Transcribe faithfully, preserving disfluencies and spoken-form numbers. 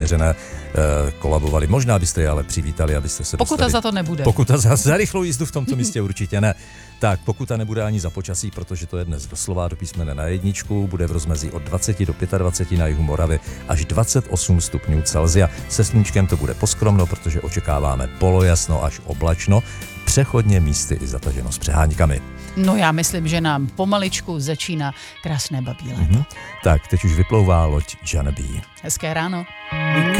soupeřené uh, kolabovali. Možná byste je ale přivítali, abyste se Pokuta dostali. za to nebude. Pokuta za, za rychlou jízdu v tomto místě určitě ne. Tak, pokuta nebude ani za počasí, protože to je dnes doslova do písmene na jedničku, bude v rozmezí od dvacet do dvaceti pěti na jihu Moravy až dvacet osm stupňů Celsia. Se sluníčkem to bude poskromno, protože očekáváme polojasno až oblačno, přechodně místy i zataženo s přeháňkami. No já myslím, že nám pomaličku začíná krásné babí léto. Mm-hmm. Tak, teď už vyplouvá loď Johnny B. Hezké ráno.